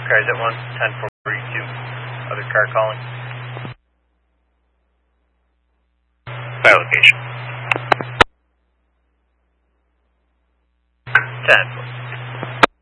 Cars at 1, 1042. Other car calling. Fire location. 10.